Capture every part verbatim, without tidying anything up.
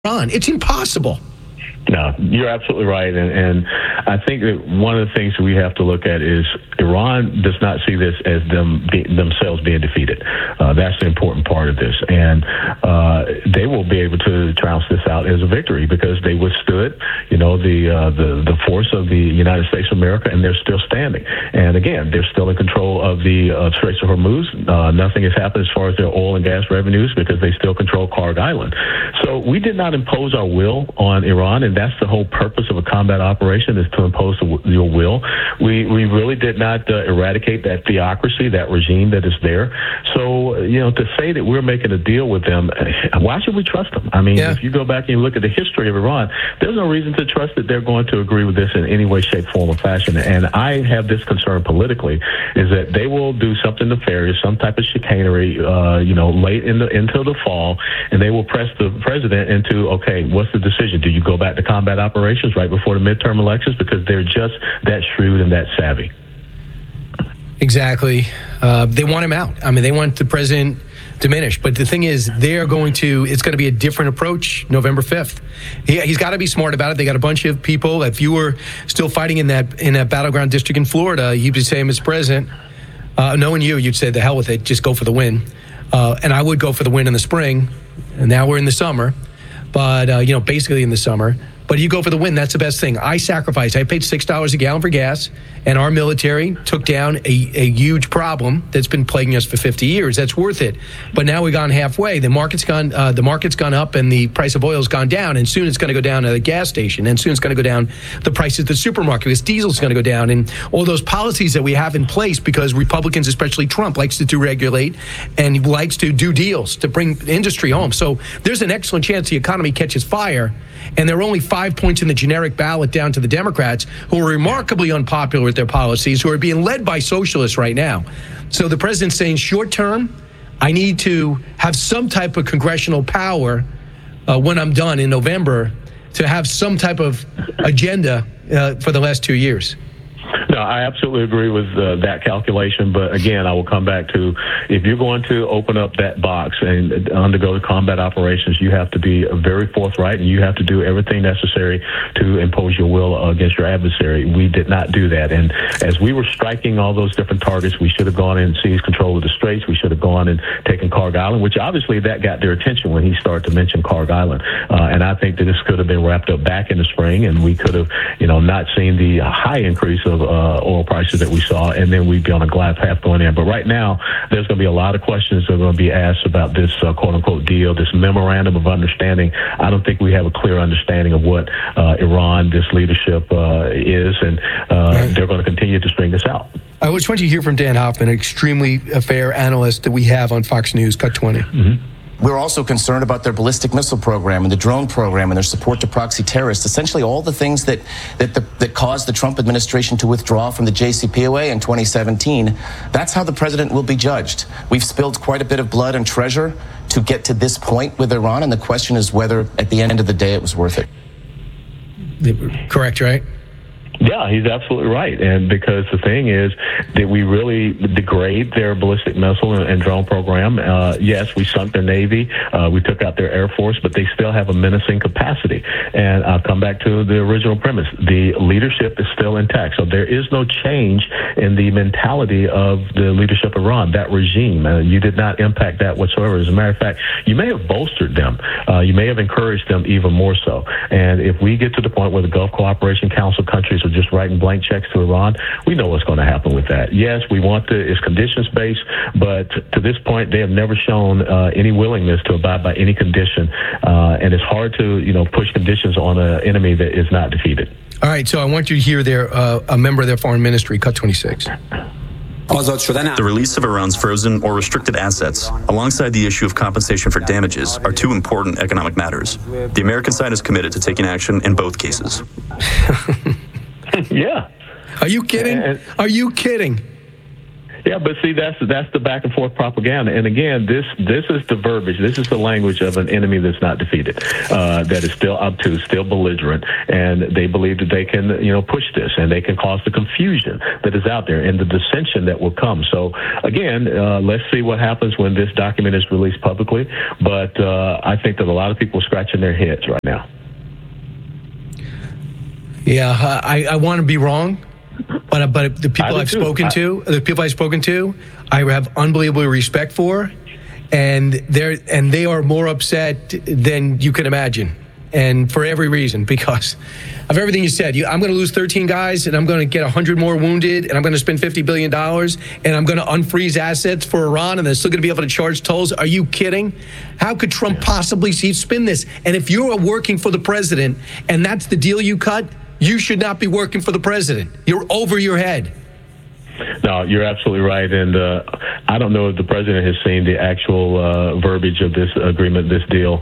Iran. It's impossible. No, you're absolutely right. And, and I think that one of the things we have to look at is Iran does not see this as them be, themselves being defeated. Uh, that's the important part of this. And uh, they will be able to trounce this out as a victory because they withstood, you know, the, uh, the, the force of the United States of America, and they're still standing. And again, they're still in control of the uh, Straits of Hormuz. Uh, nothing has happened as far as their oil and gas revenues because they still control Kharg Island. So we did not impose our will on Iran, and that's the whole purpose of a combat operation, is to impose your will. We we really did not uh, eradicate that theocracy, that regime that is there. So, you know, to say that we're making a deal with them, why should we trust them? I mean, yeah. If you go back and you look at the history of Iran, there's no reason to trust that they're going to agree with this in any way, shape, form, or fashion. And I have this concern politically, is that they will do something nefarious, some type of chicanery, uh, you know, late in the into the fall, and they will press the president into, okay, what's the decision? Do you go back to combat operations right before the midterm elections? Because they're just that shrewd and that savvy. Exactly. Uh, they want him out. I mean, they want the president diminished. But the thing is, they're going to, it's going to be a different approach November fifth. He, he's got to be smart about it. They got a bunch of people. If you were still fighting in that in that battleground district in Florida, you'd be saying, Mister President, uh, knowing you, you'd say, the hell with it, just go for the win. Uh, and I would go for the win in the spring. And now we're in the summer. But, uh, you know, basically in the summer. But you go for the win. That's the best thing. I sacrificed. I paid six dollars a gallon for gas, and our military took down a, a huge problem that's been plaguing us for fifty years. That's worth it. But now we've gone halfway. The market's gone. Uh, the market's gone up, and the price of oil's gone down. And soon it's going to go down at the gas station. And soon it's going to go down the price at the supermarket because diesel's going to go down. And all those policies that we have in place, because Republicans, especially Trump, likes to deregulate and likes to do deals to bring industry home. So there's an excellent chance the economy catches fire. And there are only five points in the generic ballot down to the Democrats, who are remarkably unpopular with their policies, who are being led by socialists right now. So the president's saying, short term, I need to have some type of congressional power uh, when I'm done in November to have some type of agenda uh, for the last two years. No, I absolutely agree with uh, that calculation. But again, I will come back to, if you're going to open up that box and undergo combat operations, you have to be very forthright, and you have to do everything necessary to impose your will against your adversary. We did not do that. And as we were striking all those different targets, we should have gone in and seized control of the Straits. We should have gone and taken Kharg Island, which obviously that got their attention when he started to mention Kharg Island. Uh, and I think that this could have been wrapped up back in the spring, and we could have, you know, not seen the high increase of uh, oil prices that we saw, and then we'd be on a glide path going in. But right now, there's going to be a lot of questions that are going to be asked about this uh, quote-unquote deal, this memorandum of understanding. I don't think we have a clear understanding of what uh, Iran, this leadership uh, is, and uh, right. They're going to continue to string this out. I just want you to hear from Dan Hoffman, an extremely fair analyst that we have on Fox News, Cut twenty. Mm-hmm. We're also concerned about their ballistic missile program and the drone program and their support to proxy terrorists, essentially all the things that that, the, that caused the Trump administration to withdraw from the J C P O A in twenty seventeen. That's how the president will be judged. We've spilled quite a bit of blood and treasure to get to this point with Iran, and the question is whether, at the end of the day, it was worth it. Correct, right? Yeah, he's absolutely right. And because the thing is that we really degrade their ballistic missile and, and drone program. Uh, yes, we sunk their Navy. Uh, we took out their Air Force, but they still have a menacing capacity. And I'll come back to the original premise. The leadership is still intact. So there is no change in the mentality of the leadership of Iran, that regime. Uh, you did not impact that whatsoever. As a matter of fact, you may have bolstered them. Uh, you may have encouraged them even more so. And if we get to the point where the Gulf Cooperation Council countries are just writing blank checks to Iran, we know what's going to happen with that. Yes, we want to, it's conditions-based, but to this point, they have never shown uh, any willingness to abide by any condition. Uh, and it's hard to, you know, push conditions on an enemy that is not defeated. All right, so I want you to hear their, uh, a member of their foreign ministry, Cut twenty-six. The release of Iran's frozen or restricted assets, alongside the issue of compensation for damages, are two important economic matters. The American side is committed to taking action in both cases. Yeah. Are you kidding? Are you kidding? Yeah, but see, that's that's the back and forth propaganda. And again, this this is the verbiage. This is the language of an enemy that's not defeated, uh, that is still obtuse, still belligerent, and they believe that they can, you know, push this and they can cause the confusion that is out there and the dissension that will come. So again, uh, let's see what happens when this document is released publicly. But uh, I think that a lot of people are scratching their heads right now. Yeah, I, I want to be wrong. But but the people I've too. spoken I, to, the people I've spoken to, I have unbelievable respect for, and they're and they are more upset than you can imagine, and for every reason, because of everything you said. You, I'm going to lose thirteen guys, and I'm going to get one hundred more wounded, and I'm going to spend fifty billion dollars, and I'm going to unfreeze assets for Iran, and they're still going to be able to charge tolls. Are you kidding? How could Trump possibly spin this? And if you're working for the president, and that's the deal you cut, you should not be working for the president. You're over your head. No, you're absolutely right. And uh, I don't know if the president has seen the actual uh, verbiage of this agreement, this deal,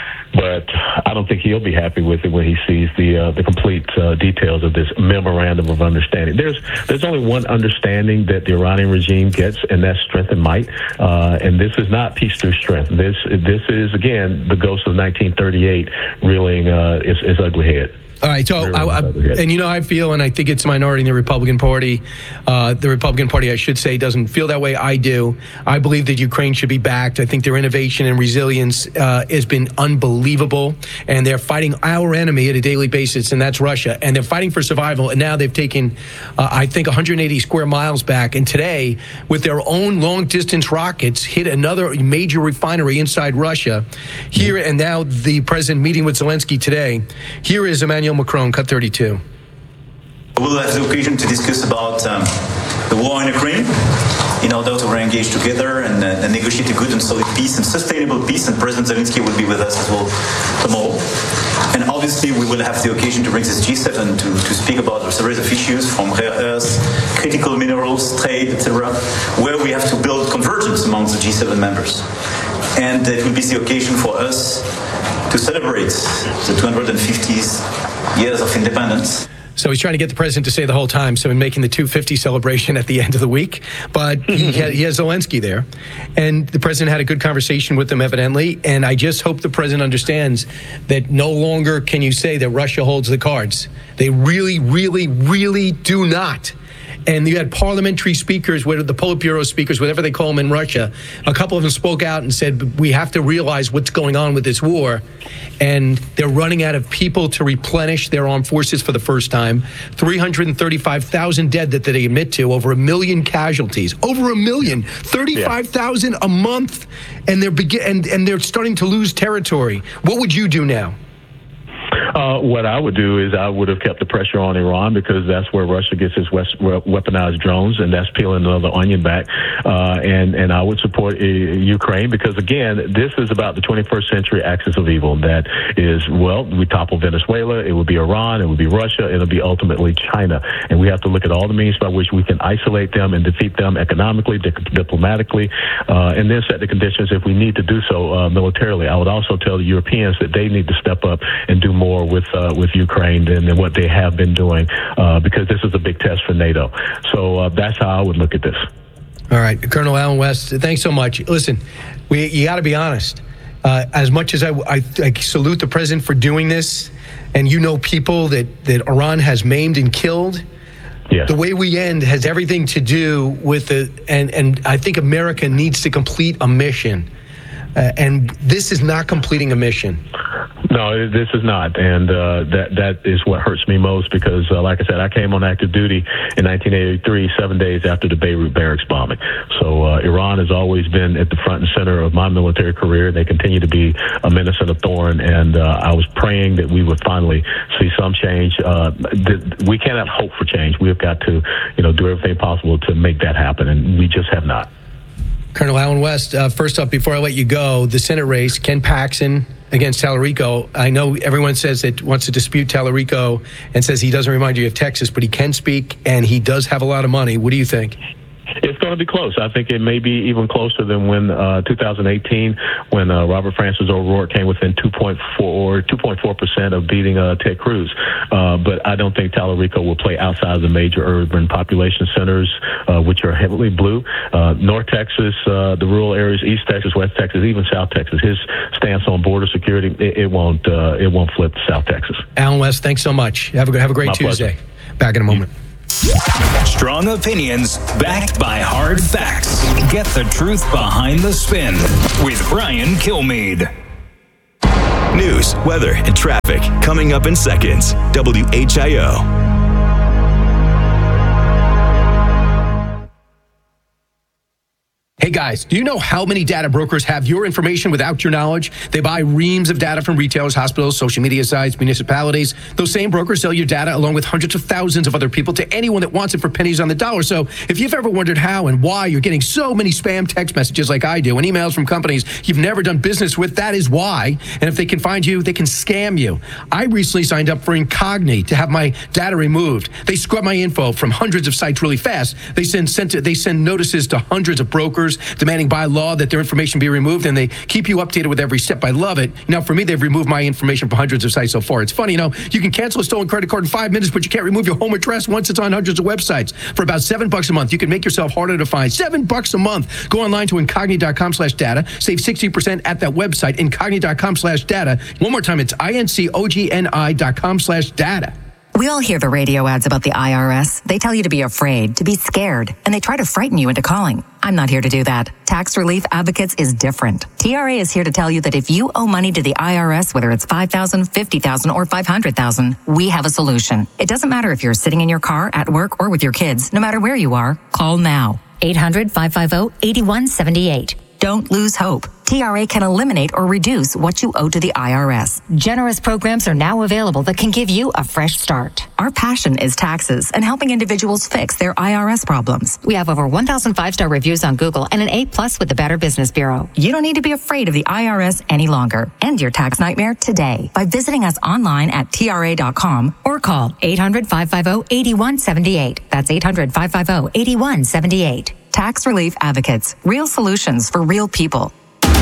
but I don't think he'll be happy with it when he sees the uh, the complete uh, details of this memorandum of understanding. There's there's only one understanding that the Iranian regime gets, and that's strength and might. Uh, and this is not peace through strength. This this is, again, the ghost of nineteen thirty-eight reeling uh, its, its ugly head. All right, so I, I, and you know how I feel, and I think it's a minority in the Republican Party. Uh, the Republican Party, I should say, doesn't feel that way. I do. I believe that Ukraine should be backed. I think their innovation and resilience uh, has been unbelievable, and they're fighting our enemy at a daily basis, and that's Russia. And they're fighting for survival, and now they've taken, uh, I think, one hundred eighty square miles back. And today, with their own long-distance rockets, hit another major refinery inside Russia. Here and now, the president meeting with Zelensky today. Here is Emmanuel Macron, cut thirty-two. We'll have the occasion to discuss about um, the war in Ukraine in order to re-engage together and, uh, and negotiate a good and solid peace and sustainable peace. And President Zelensky will be with us as well tomorrow. And obviously, we will have the occasion to bring this G seven to, to speak about a series of issues from rare earths, critical minerals, trade, et cetera, where we have to build convergence among the G seven members. And it will be the occasion for us to celebrate the two hundred fiftieth years of independence. So he's trying to get the president to say the whole time, so in making the two fifty celebration at the end of the week. But he, had, he has Zelensky there. And the president had a good conversation with him, evidently. And I just hope the president understands that no longer can you say that Russia holds the cards. They really, really, really do not. And you had parliamentary speakers, the Politburo speakers, whatever they call them in Russia. A couple of them spoke out and said, we have to realize what's going on with this war. And they're running out of people to replenish their armed forces for the first time. three hundred thirty-five thousand dead that they admit to, over a million casualties. Over a million. thirty-five thousand a month. And they're, begin- and, and they're starting to lose territory. What would you do now? Uh, what I would do is I would have kept the pressure on Iran, because that's where Russia gets its west, weaponized drones, and that's peeling another onion back. Uh, and, and I would support uh, Ukraine, because, again, this is about the twenty-first century axis of evil. That is, well, we topple Venezuela, it would be Iran, it would be Russia, it'll be ultimately China. And we have to look at all the means by which we can isolate them and defeat them economically, di- diplomatically, uh, and then set the conditions if we need to do so uh, militarily. I would also tell the Europeans that they need to step up and do more with uh, with Ukraine than, than what they have been doing, uh, because this is a big test for NATO. So uh, that's how I would look at this. All right, Colonel Allen West, thanks so much. Listen, we you got to be honest. Uh, as much as I, I, I salute the president for doing this, and you know people that, that Iran has maimed and killed, yes. The way we end has everything to do with the, and, and I think America needs to complete a mission. Uh, and this is not completing a mission. No, this is not, and uh, that that is what hurts me most, because, uh, like I said, I came on active duty in nineteen eighty-three, seven days after the Beirut barracks bombing. So uh, Iran has always been at the front and center of my military career. They continue to be a menace and a thorn, and uh, I was praying that we would finally see some change. Uh, th- we cannot hope for change. We have got to, you know, do everything possible to make that happen, and we just have not. Colonel Allen West, uh, first up, before I let you go, the Senate race, Ken Paxton against Tallarico. I know everyone says that wants to dispute Tallarico and says he doesn't remind you of Texas, but he can speak, and he does have a lot of money. What do you think? It's going going to be close. I think it may be even closer than when uh, two thousand eighteen, when uh, Robert Francis O'Rourke came within two point four or two point four percent of beating uh, Ted Cruz. Uh, but I don't think Tallarico will play outside of the major urban population centers, uh, which are heavily blue. Uh, North Texas, uh, the rural areas, East Texas, West Texas, even South Texas. His stance on border security, it, it won't uh, it won't flip to South Texas. Alan West, thanks so much. Have a have a great My Tuesday. pleasure. Back in a moment. Strong opinions backed by hard facts. Get the truth behind the spin with Brian Kilmeade. News, weather, and traffic coming up in seconds. W H I O. Hey guys, do you know how many data brokers have your information without your knowledge? They buy reams of data from retailers, hospitals, social media sites, municipalities. Those same brokers sell your data along with hundreds of thousands of other people to anyone that wants it for pennies on the dollar. So if you've ever wondered how and why you're getting so many spam text messages like I do and emails from companies you've never done business with, that is why. And if they can find you, they can scam you. I recently signed up for Incogni to have my data removed. They scrub my info from hundreds of sites really fast. They send, send to, they send notices to hundreds of brokers demanding by law that their information be removed, and they keep you updated with every step. I love it. Now, for me, they've removed my information from hundreds of sites so far. It's funny, you know, you can cancel a stolen credit card in five minutes, but you can't remove your home address once it's on hundreds of websites. For about seven bucks a month, you can make yourself harder to find. Seven bucks a month. Go online to incogni.com slash data. Save sixty percent at that website, incogni.com slash data. One more time, it's I-N-C-O-G-N-I dot com slash data. We all hear the radio ads about the I R S. They tell you to be afraid, to be scared, and they try to frighten you into calling. I'm not here to do that. Tax Relief Advocates is different. T R A is here to tell you that if you owe money to the I R S, whether it's five thousand dollars, fifty thousand dollars, or five hundred thousand dollars, we have a solution. It doesn't matter if you're sitting in your car, at work, or with your kids. No matter where you are, call now. eight hundred, five five zero, eight one seven eight. Don't lose hope. T R A can eliminate or reduce what you owe to the I R S. Generous programs are now available that can give you a fresh start. Our passion is taxes and helping individuals fix their I R S problems. We have over one thousand five-star reviews on Google and an A plus with the Better Business Bureau. You don't need to be afraid of the I R S any longer. End your tax nightmare today by visiting us online at T R A dot com or call eight hundred, five five zero, eight one seven eight. That's eight hundred, five five zero, eight one seven eight. Tax Relief Advocates. Real solutions for real people.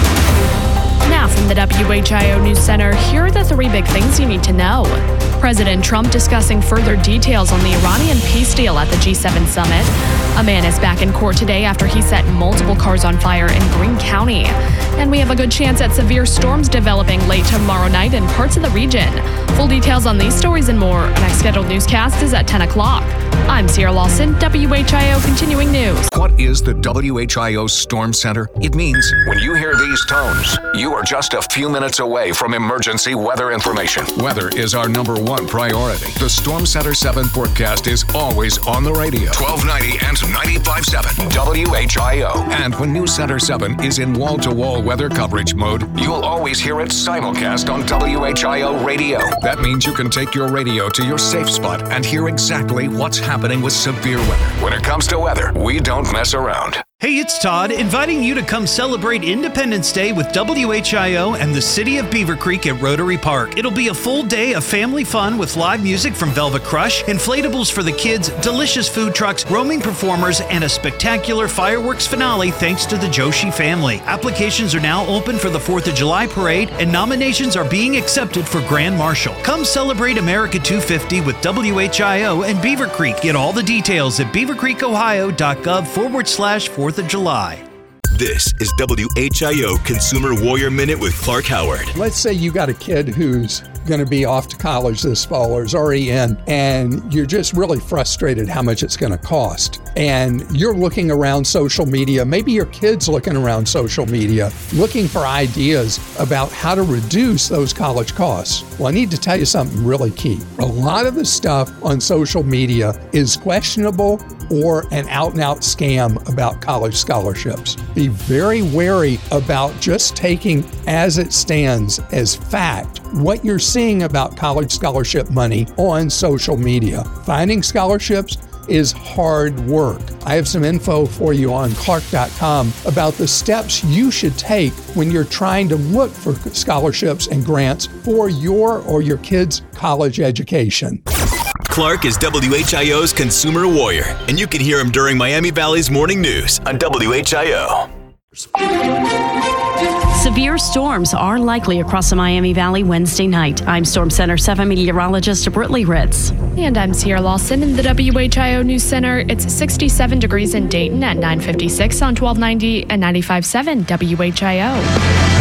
Now from the W H I O News Center, here are the three big things you need to know. President Trump discussing further details on the Iranian peace deal at the G seven summit. A man is back in court today after he set multiple cars on fire in Greene County. And we have a good chance at severe storms developing late tomorrow night in parts of the region. Full details on these stories and more. Our next scheduled newscast is at ten o'clock. I'm Sierra Lawson, W H I O Continuing News. What is the W H I O Storm Center? It means when you hear these tones, you are just a few minutes away from emergency weather information. Weather is our number one priority. The Storm Center seven forecast is always on the radio. twelve ninety and ninety-five point seven W H I O. And when News Center seven is in wall-to-wall weather coverage mode, you'll always hear it simulcast on W H I O radio. That means you can take your radio to your safe spot and hear exactly what's happening with severe weather. When it comes to weather, we don't mess around. Hey, it's Todd, inviting you to come celebrate Independence Day with W H I O and the City of Beaver Creek at Rotary Park. It'll be a full day of family fun with live music from Velvet Crush, inflatables for the kids, delicious food trucks, roaming performers, and a spectacular fireworks finale thanks to the Joshi family. Applications are now open for the fourth of July parade, and nominations are being accepted for Grand Marshal. Come celebrate America two fifty with W H I O and Beaver Creek. Get all the details at beavercreekohio.gov forward slash fourth of July. This is W H I O Consumer Warrior Minute with Clark Howard. Let's say you got a kid who's going to be off to college this fall or is already in, and you're just really frustrated how much it's going to cost. And you're looking around social media, maybe your kid's looking around social media, looking for ideas about how to reduce those college costs. Well, I need to tell you something really key. A lot of the stuff on social media is questionable or an out-and-out scam about college scholarships. Be very wary about just taking as it stands as fact what you're seeing about college scholarship money on social media. Finding scholarships is hard work. I have some info for you on clark dot com about the steps you should take when you're trying to look for scholarships and grants for your or your kids' college education. Clark is W H I O's consumer warrior, and you can hear him during Miami Valley's morning news on W H I O. Severe storms are likely across the Miami Valley Wednesday night. I'm Storm Center seven meteorologist Brittany Ritz. And I'm Sierra Lawson in the W H I O News Center. It's sixty-seven degrees in Dayton at nine fifty-six on twelve ninety and ninety-five point seven W H I O.